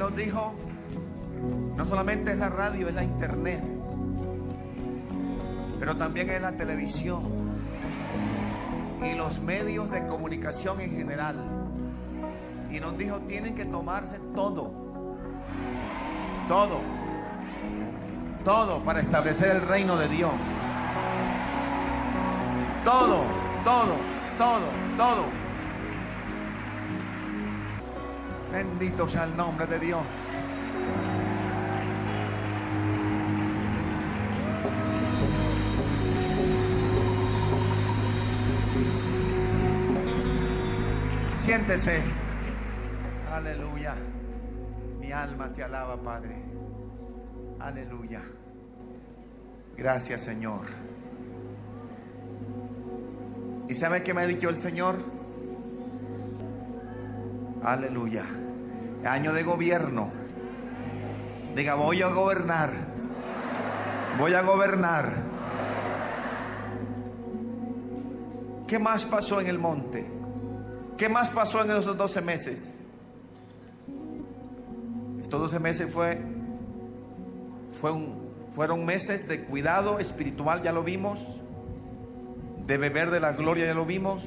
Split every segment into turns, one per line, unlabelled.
nos dijo, no solamente es la radio, es la internet, pero también es la televisión y los medios de comunicación en general. Y nos dijo, tienen que tomarse todo para establecer el reino de Dios. Todo. Bendito sea el nombre de Dios. Siéntese. Aleluya. Mi alma te alaba, Padre. Aleluya. Gracias, Señor. ¿Y sabe qué me ha dicho el Señor? Aleluya. Año de gobierno. Diga, voy a gobernar. Voy a gobernar. ¿Qué más pasó en el monte? ¿Qué más pasó en esos 12 meses? Estos 12 meses fueron meses de cuidado espiritual, ya lo vimos. De beber de la gloria, ya lo vimos.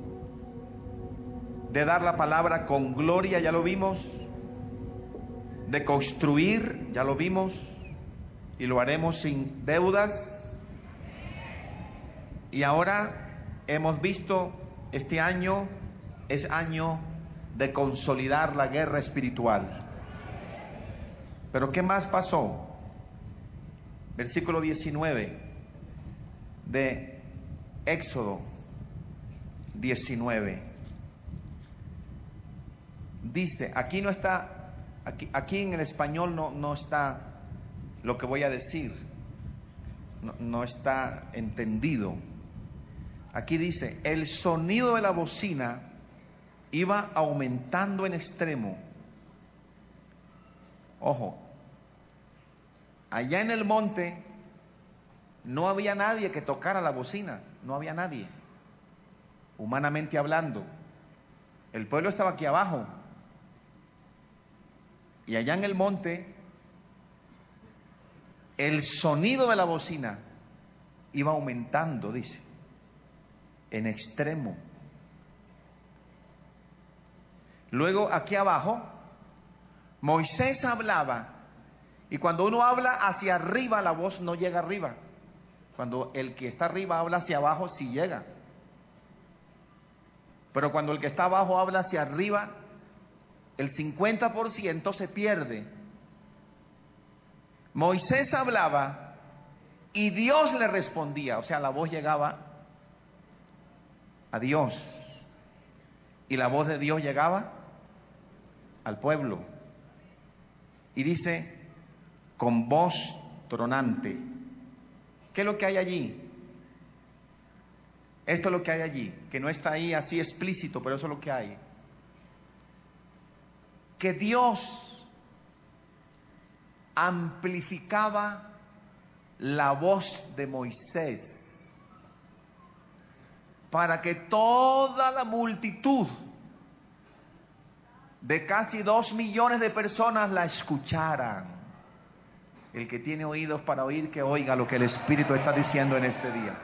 De dar la palabra con gloria, ya lo vimos. De construir, ya lo vimos. Y lo haremos sin deudas. Y ahora hemos visto, este año es año de consolidar la guerra espiritual. Pero ¿qué más pasó? Versículo 19 de Éxodo 19. Dice, aquí no está, aquí en el español no está lo que voy a decir, no está entendido. Aquí dice, el sonido de la bocina iba aumentando en extremo. Ojo, allá en el monte no había nadie que tocara la bocina, no había nadie, humanamente hablando. El pueblo estaba aquí abajo. Y allá en el monte, el sonido de la bocina iba aumentando, dice, en extremo. Luego aquí abajo, Moisés hablaba. Y cuando uno habla hacia arriba, la voz no llega arriba. Cuando el que está arriba habla hacia abajo, sí llega. Pero cuando el que está abajo habla hacia arriba, el 50% se pierde. Moisés hablaba y Dios le respondía. O sea, la voz llegaba a Dios y la voz de Dios llegaba al pueblo. Y dice, con voz tronante. ¿Qué es lo que hay allí? Esto es lo que hay allí, que no está ahí así explícito, pero eso es lo que hay. Que Dios amplificaba la voz de Moisés para que toda la multitud de casi 2 millones de personas la escucharan. El que tiene oídos para oír, que oiga lo que el Espíritu está diciendo en este día.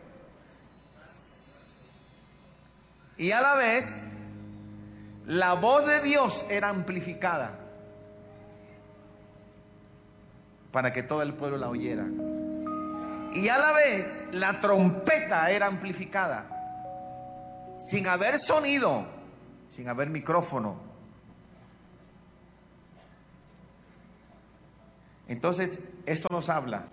Y a la vez, la voz de Dios era amplificada para que todo el pueblo la oyera. Y a la vez, la trompeta era amplificada, sin haber sonido, sin haber micrófono. Entonces, esto nos habla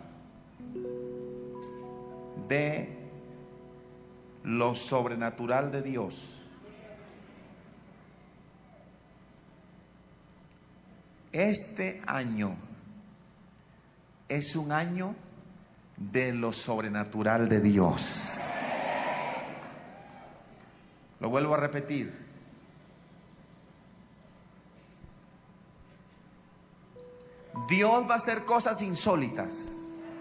de lo sobrenatural de Dios. Este año es un año de lo sobrenatural de Dios. Lo vuelvo a repetir. Dios va a hacer cosas insólitas.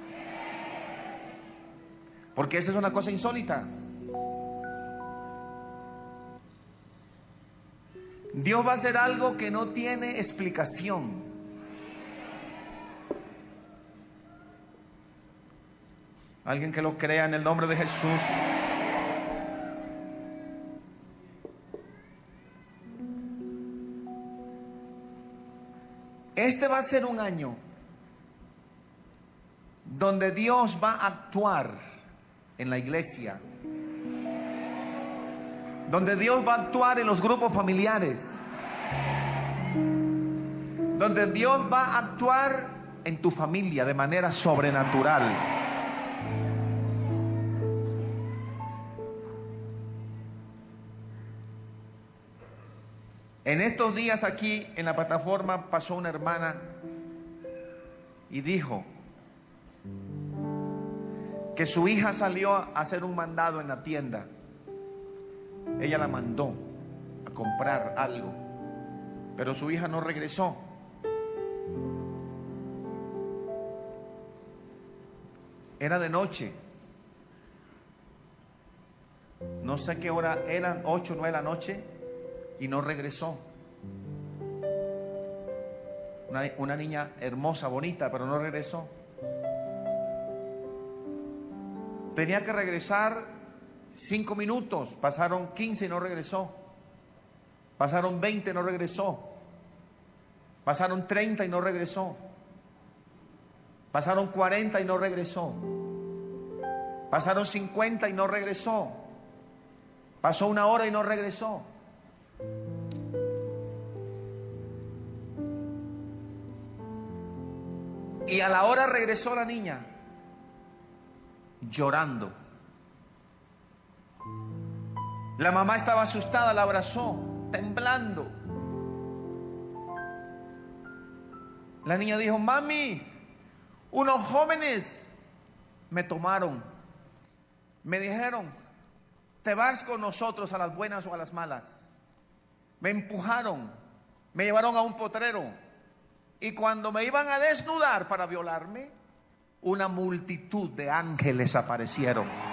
Porque esa es una cosa insólita. Dios va a hacer algo que no tiene explicación. Alguien que lo crea en el nombre de Jesús. Este va a ser un año donde Dios va a actuar en la iglesia, donde Dios va a actuar en los grupos familiares, donde Dios va a actuar en tu familia de manera sobrenatural. En estos días aquí en la plataforma pasó una hermana y dijo que su hija salió a hacer un mandado en la tienda. Ella la mandó a comprar algo, pero su hija no regresó. Era de noche. No sé qué hora eran, 8 o 9 de la noche, y no regresó. Una niña hermosa, bonita, pero no regresó. Tenía que regresar 5 minutos, pasaron 15 y no regresó. Pasaron 20 y no regresó. Pasaron 30 y no regresó. Pasaron 40 y no regresó. Pasaron 50 y no regresó. Pasó 1 hora y no regresó. Y a la hora regresó la niña, llorando. La mamá estaba asustada, la abrazó, temblando. La niña dijo: mami, unos jóvenes me tomaron, me dijeron: te vas con nosotros a las buenas o a las malas. Me empujaron, me llevaron a un potrero, y cuando me iban a desnudar para violarme, una multitud de ángeles aparecieron.